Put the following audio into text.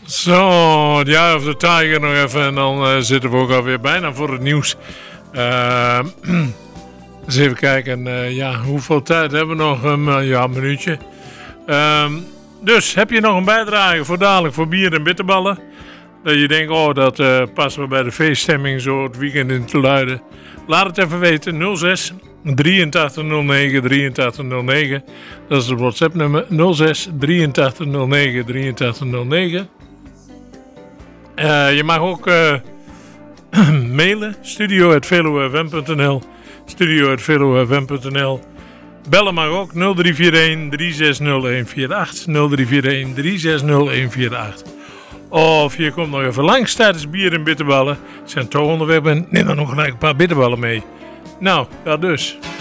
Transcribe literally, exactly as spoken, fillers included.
Zo, het Eye of the Tiger nog even en dan uh, zitten we ook alweer bijna voor het nieuws. Uh, eens even kijken, uh, ja, hoeveel tijd hebben we nog? Um, ja, een minuutje. Uh, dus, heb je nog een bijdrage voor dadelijk voor bier en bitterballen? Dat je denkt, oh, dat uh, past wel bij de feeststemming zo het weekend in te luiden. Laat het even weten, nul zes drieëntachtig nul negen drieëntachtig nul negen. Dat is het WhatsApp nummer nul zes drieëntachtig nul negen drieëntachtig nul negen. Uh, je mag ook uh, mailen, studio at veluwefm punt n l, studio at veluwefm punt n l. Bellen mag ook nul drie vier een drie zes nul een vier acht, nul drie vier een drie zes nul een vier acht. Of je komt nog even langs tijdens bier en bitterballen. Als je aan het toch onderweg bent, neem dan nog gelijk een paar bitterballen mee. Nou, dat dus.